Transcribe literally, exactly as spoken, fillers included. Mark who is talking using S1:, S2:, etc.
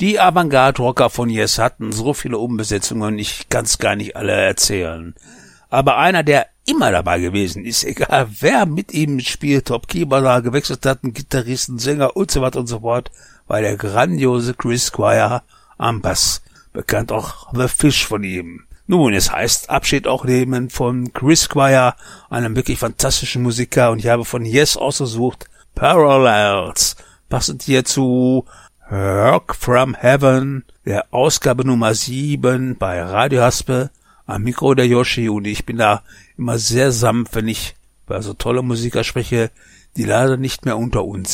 S1: Die Avantgarde-Rocker von Yes hatten so viele Umbesetzungen, ich kann's gar nicht alle erzählen. Aber einer, der immer dabei gewesen ist, egal wer mit ihm spielt, ob Keyboarder gewechselt hat, ein Gitarristen, Sänger und so weiter und so fort, war der grandiose Chris Squire am Bass, bekannt auch The Fish von ihm. Nun, es heißt Abschied auch nehmen von Chris Squire, einem wirklich fantastischen Musiker, und ich habe von Yes ausgesucht Parallels, passend hierzu Rock from Heaven, der Ausgabe Nummer sieben bei Radio Haspe, am Mikro der Yoshi, und ich bin da immer sehr sanft, wenn ich über so tolle Musiker spreche, die leider nicht mehr unter uns sind.